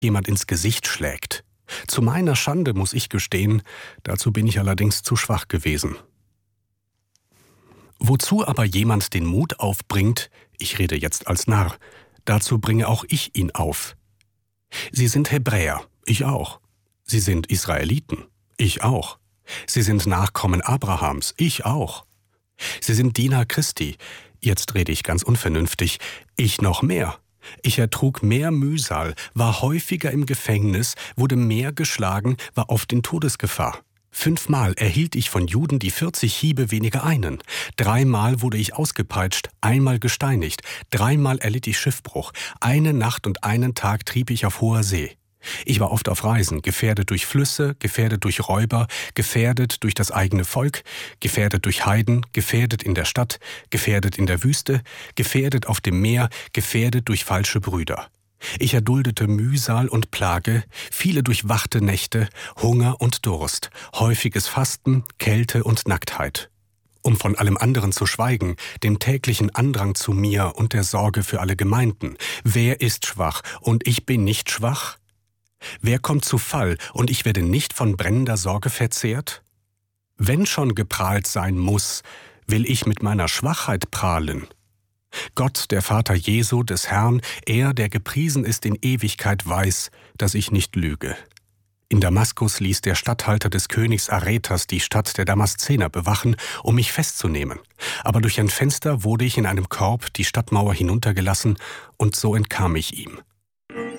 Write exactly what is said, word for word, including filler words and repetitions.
jemand ins Gesicht schlägt. Zu meiner Schande muss ich gestehen, dazu bin ich allerdings zu schwach gewesen. Wozu aber jemand den Mut aufbringt, ich rede jetzt als Narr, dazu bringe auch ich ihn auf. Sie sind Hebräer, ich auch. Sie sind Israeliten, ich auch. Sie sind Nachkommen Abrahams, ich auch. Sie sind Diener Christi, jetzt rede ich ganz unvernünftig, ich noch mehr. Ich ertrug mehr Mühsal, war häufiger im Gefängnis, wurde mehr geschlagen, war oft in Todesgefahr. Fünfmal erhielt ich von Juden die vierzig Hiebe weniger einen. Dreimal wurde ich ausgepeitscht, einmal gesteinigt. Dreimal erlitt ich Schiffbruch. Eine Nacht und einen Tag trieb ich auf hoher See. Ich war oft auf Reisen, gefährdet durch Flüsse, gefährdet durch Räuber, gefährdet durch das eigene Volk, gefährdet durch Heiden, gefährdet in der Stadt, gefährdet in der Wüste, gefährdet auf dem Meer, gefährdet durch falsche Brüder. Ich erduldete Mühsal und Plage, viele durchwachte Nächte, Hunger und Durst, häufiges Fasten, Kälte und Nacktheit. Um von allem anderen zu schweigen, dem täglichen Andrang zu mir und der Sorge für alle Gemeinden. Wer ist schwach und ich bin nicht schwach? Wer kommt zu Fall und ich werde nicht von brennender Sorge verzehrt? Wenn schon geprahlt sein muss, will ich mit meiner Schwachheit prahlen. Gott, der Vater Jesu, des Herrn, er, der gepriesen ist in Ewigkeit, weiß, dass ich nicht lüge. In Damaskus ließ der Statthalter des Königs Aretas die Stadt der Damaszener bewachen, um mich festzunehmen. Aber durch ein Fenster wurde ich in einem Korb die Stadtmauer hinuntergelassen, und so entkam ich ihm.